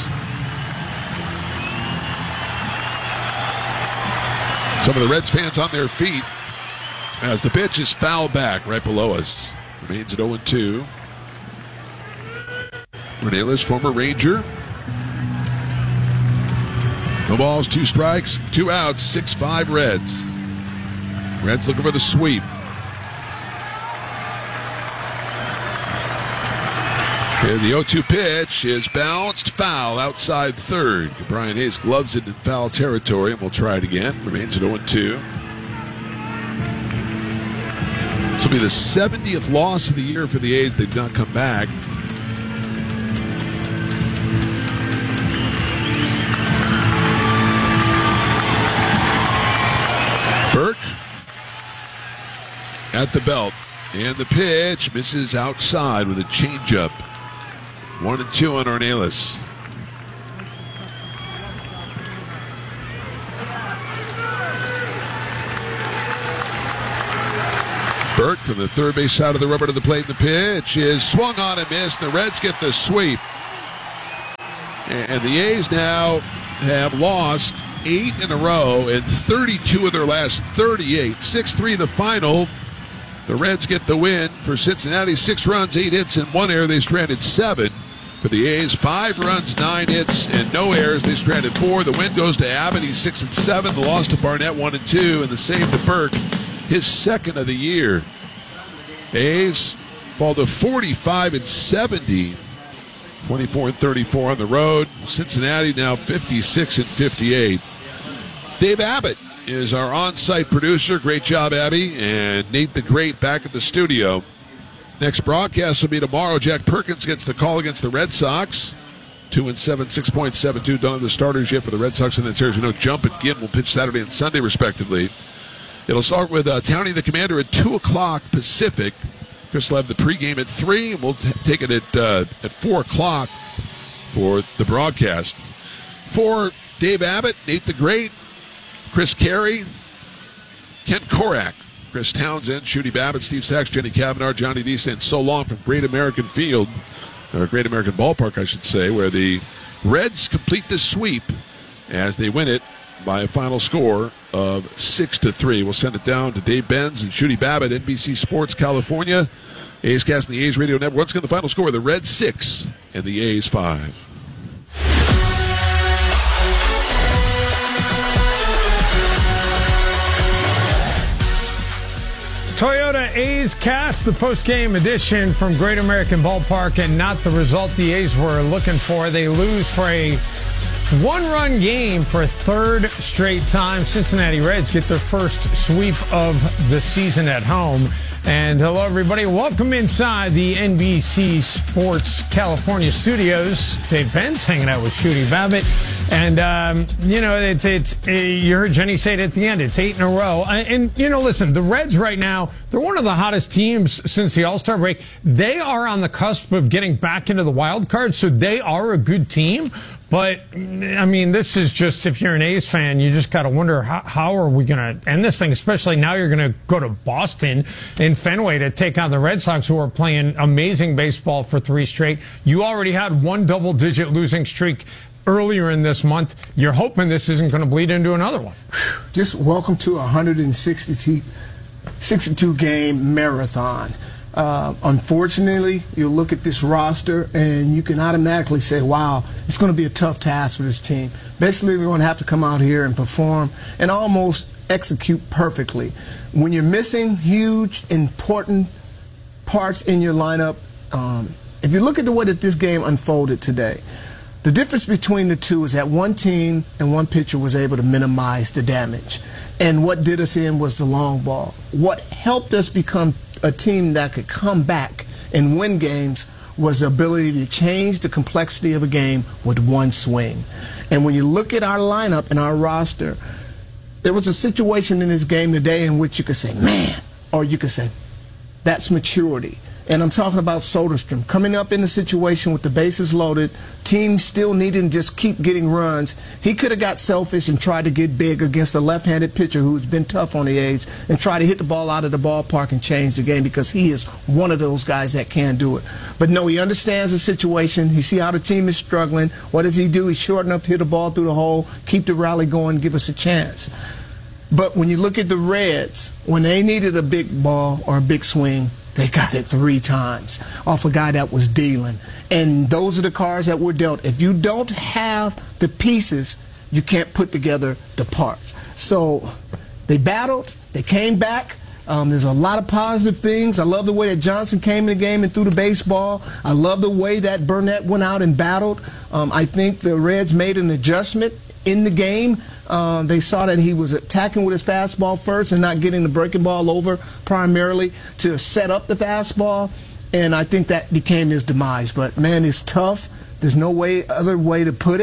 S8: Some of the Reds fans on their feet as the pitch is foul back right below us. Remains at oh and two. Ornelas, former Ranger. No balls, two strikes, two outs, six five Reds. Reds looking for the sweep. Here the oh two pitch is bounced foul outside third. Brian Hayes gloves it in foul territory, and we'll try it again. Remains at oh and two. This will be the seventieth loss of the year for the A's. They've not come back. Burke at the belt, and the pitch misses outside with a changeup. One and two on Ornelas. Burke from the third base side of the rubber to the plate. The pitch is swung on and missed. The Reds get the sweep. And the A's now have lost eight in a row and thirty-two of their last thirty-eight. six three the final. The Reds get the win for Cincinnati. Six runs, eight hits, and one error. They stranded seven. For the A's, five runs, nine hits, and no errors. They stranded four. The win goes to Abbott. He's six and seven. The loss to Barnett, one and two, and the save to Burke, his second of the year. A's fall to forty-five and seventy, twenty-four and thirty-four on the road. Cincinnati now fifty-six and fifty-eight. Dave Abbott is our on-site producer. Great job, Abby, and Nate the Great back at the studio. Next broadcast will be tomorrow. Jack Perkins gets the call against the Red Sox. Two and seven, six point seven two. Don't have the starters yet for the Red Sox and the series. We know Jump and Ginn will pitch Saturday and Sunday, respectively. It'll start with uh, Townie the Commander at two o'clock Pacific. Chris will have the pregame at three, and we'll t- take it at uh, at four o'clock for the broadcast. For Dave Abbott, Nate the Great, Chris Carey, Ken Korak, Chris Townsend, Shooty Babbitt, Steve Sachs, Jenny Cavanaugh, Johnny Deese, and so long from Great American Field, or Great American Ballpark, I should say, where the Reds complete the sweep as they win it by a final score of six to three. We'll send it down to Dave Benz and Shooty Babbitt, N B C Sports California. A's Cast and the A's Radio Network. Once again, the final score: the Reds six and the A's five.
S2: Toyota A's Cast, the post-game edition from Great American Ballpark, and not the result the A's were looking for. They lose for a one-run game for a third straight time. Cincinnati Reds get their first sweep of the season at home. And hello, everybody. Welcome inside the N B C Sports California studios. Dave Benz hanging out with Shooty Babbitt. And, um, you know, it's, it's, uh, you heard Jenny say it at the end. It's eight in a row. And, and, you know, listen, the Reds right now, they're one of the hottest teams since the All-Star break. They are on the cusp of getting back into the wild card, so they are a good team. But, I mean, this is just, if you're an A's fan, you just got to wonder, how, how are we going to end this thing? Especially now you're going to go to Boston in Fenway to take on the Red Sox, who are playing amazing baseball for three straight. You already had one double-digit losing streak earlier in this month. You're hoping this isn't going to bleed into another one.
S22: Just welcome to a one hundred sixty-two game marathon. Uh, unfortunately, you look at this roster and you can automatically say, wow, it's going to be a tough task for this team. Basically, we're going to have to come out here and perform and almost execute perfectly. When you're missing huge, important parts in your lineup, um, if you look at the way that this game unfolded today, the difference between the two is that one team and one pitcher was able to minimize the damage. And what did us in was the long ball. What helped us become a team that could come back and win games was the ability to change the complexity of a game with one swing. And when you look at our lineup and our roster, there was a situation in this game today in which you could say, man, or you could say, that's maturity. And I'm talking about Soderstrom coming up in the situation with the bases loaded, team still needing to just keep getting runs. He could have got selfish and tried to get big against a left-handed pitcher who's been tough on the A's and try to hit the ball out of the ballpark and change the game, because he is one of those guys that can do it. But no, he understands the situation. He see how the team is struggling. What does he do? He shorten up, hit the ball through the hole, keep the rally going, give us a chance. But when you look at the Reds, when they needed a big ball or a big swing, they got it three times off a guy that was dealing. And those are the cards that were dealt. If you don't have the pieces, you can't put together the parts. So they battled. They came back. Um, there's a lot of positive things. I love the way that Johnson came in the game and threw the baseball. I love the way that Burnett went out and battled. Um, I think the Reds made an adjustment in the game. Uh, they saw that he was attacking with his fastball first and not getting the breaking ball over primarily to set up the fastball, and I think that became his demise. But, man, it's tough. There's no way other way to put it.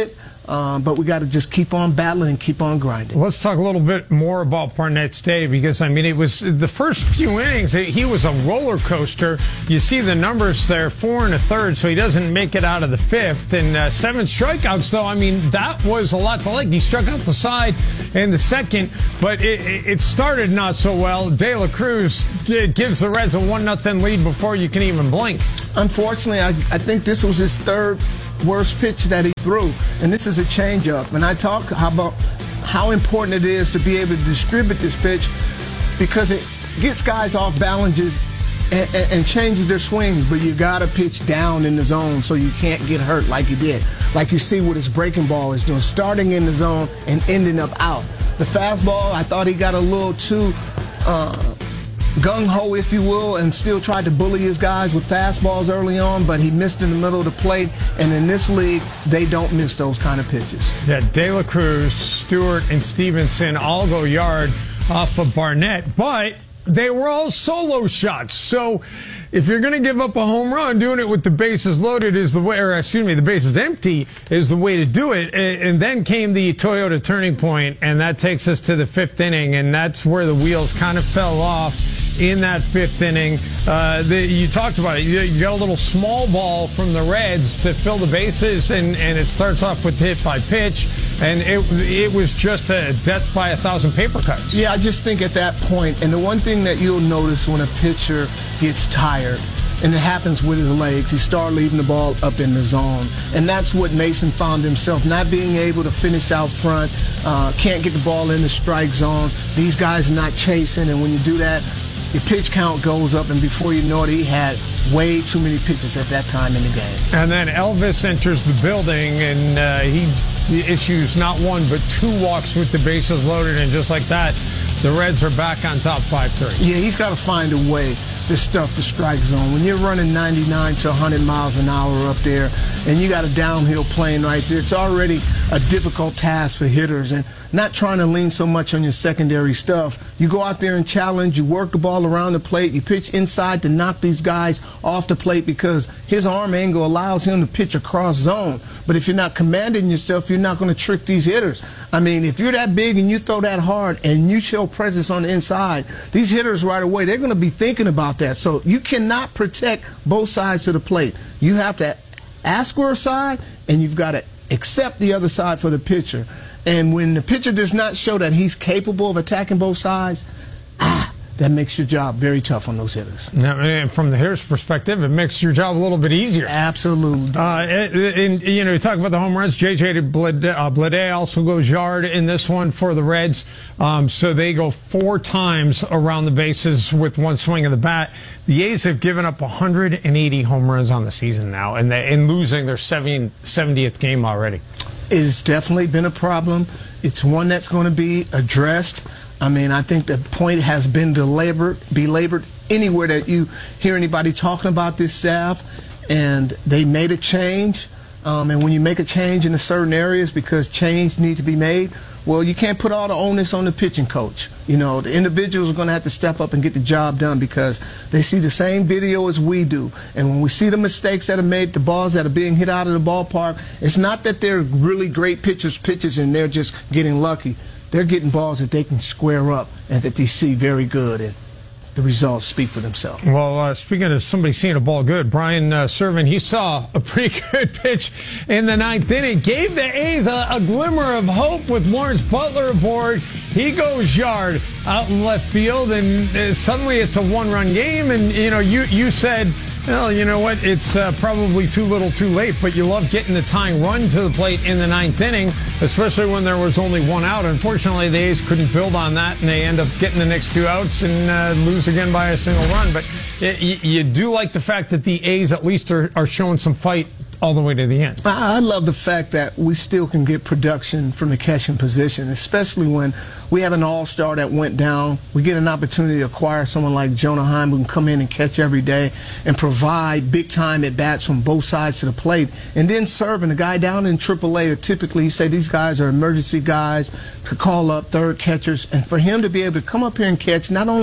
S22: Um, but we got to just keep on battling and keep on grinding.
S2: Let's talk a little bit more about Barnett's day, because, I mean, it was the first few innings, he was a roller coaster. You see the numbers there, four and a third, so he doesn't make it out of the fifth. And uh, seven strikeouts, though, I mean, that was a lot to like. He struck out the side in the second, but it, it started not so well. De La Cruz gives the Reds a one nothing lead before you can even blink.
S22: Unfortunately, I, I think this was his third worst pitch that he threw, and this is a changeup. And I talk about how important it is to be able to distribute this pitch, because it gets guys off balances and, and, and changes their swings. But you got to pitch down in the zone so you can't get hurt like he did, like you see what his breaking ball is doing, starting in the zone and ending up out. The fastball, I thought he got a little too uh, gung-ho, if you will, and still tried to bully his guys with fastballs early on, but he missed in the middle of the plate. And in this league, they don't miss those kind of pitches.
S2: Yeah, De La Cruz, Stewart, and Stevenson all go yard off of Barnett, but they were all solo shots. So if you're going to give up a home run, doing it with the bases loaded is the way, or excuse me, the bases empty is the way to do it. And then came the Toyota turning point, and that takes us to the fifth inning, and that's where the wheels kind of fell off in that fifth inning. Uh, the, you talked about it. You, you got a little small ball from the Reds to fill the bases, and, and it starts off with hit by pitch, and it it was just a death by a thousand paper cuts.
S22: Yeah, I just think at that point, and the one thing that you'll notice when a pitcher gets tired, and it happens with his legs, he started leaving the ball up in the zone. And that's what Mason found himself, not being able to finish out front, uh, can't get the ball in the strike zone. These guys are not chasing, and when you do that, your pitch count goes up, and before you know it, he had way too many pitches at that time in the game.
S2: And then Elvis enters the building, and uh, he issues not one but two walks with the bases loaded, and just like that, the Reds are back on top five three.
S22: Yeah, he's got to find a way to stuff the strike zone. When you're running ninety-nine to one hundred miles an hour up there, and you got a downhill plane right there, it's already a difficult task for hitters. And not trying to lean so much on your secondary stuff. You go out there and challenge, you work the ball around the plate, you pitch inside to knock these guys off the plate, because his arm angle allows him to pitch across zone. But if you're not commanding yourself, you're not going to trick these hitters. I mean, if you're that big and you throw that hard and you show presence on the inside, these hitters right away, they're going to be thinking about that. So you cannot protect both sides of the plate. You have to ask for a side, and you've got to accept the other side for the pitcher. And when the pitcher does not show that he's capable of attacking both sides, ah, that makes your job very tough on those hitters.
S2: Now, and from the hitter's perspective, it makes your job a little bit easier.
S22: Absolutely.
S2: Uh, and, and, you know, you talk about the home runs. J J Blade, uh, Blade also goes yard in this one for the Reds. Um, so they go four times around the bases with one swing of the bat. The A's have given up one hundred eighty home runs on the season now, and, they, and losing their seventieth game already.
S22: It's definitely been a problem. It's one that's going to be addressed. I mean, I think the point has been belabored, belabored anywhere that you hear anybody talking about this staff, and they made a change. Um, and when you make a change in certain areas, because change needs to be made, well, you can't put all the onus on the pitching coach. You know, the individuals are going to have to step up and get the job done, because they see the same video as we do. And when we see the mistakes that are made, the balls that are being hit out of the ballpark, it's not that they're really great pitchers, pitches, and they're just getting lucky. They're getting balls that they can square up and that they see very good, and the results speak for themselves.
S2: Well, uh, speaking of somebody seeing a ball good, Brian uh, Serven, he saw a pretty good pitch in the ninth inning, gave the A's a, a glimmer of hope with Lawrence Butler aboard. He goes yard out in left field, and uh, suddenly it's a one-run game. And, you know, you, you said, well, you know what, it's uh, probably too little too late, but you love getting the tying run to the plate in the ninth inning, especially when there was only one out. Unfortunately, the A's couldn't build on that, and they end up getting the next two outs and uh, lose again by a single run. But it, you, you do like the fact that the A's at least are, are showing some fight all the way to the end.
S22: I love the fact that we still can get production from the catching position, especially when we have an all-star that went down. We get an opportunity to acquire someone like Jonah Heim, who can come in and catch every day and provide big-time at-bats from both sides to the plate. And then serving the guy down in triple A, or typically, you say these guys are emergency guys to call up third catchers. And for him to be able to come up here and catch not only that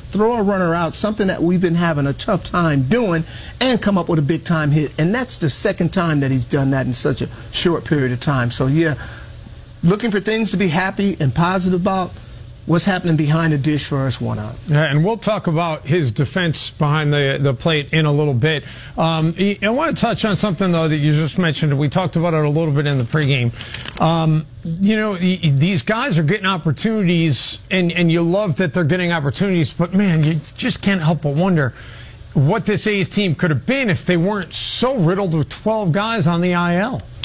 S22: throw a runner out, something that we've been having a tough time doing, and come up with a big-time hit. And that's the second time that he's done that in such a short period of time. So, yeah, looking for things to be happy and positive about. What's happening behind the dish for us, one out.
S2: Yeah, and we'll talk about his defense behind the the plate in a little bit. Um, I want to touch on something, though, that you just mentioned. We talked about it a little bit in the pregame. Um, you know, these guys are getting opportunities, and, and you love that they're getting opportunities, but, man, you just can't help but wonder what this A's team could have been if they weren't so riddled with twelve guys on the I L.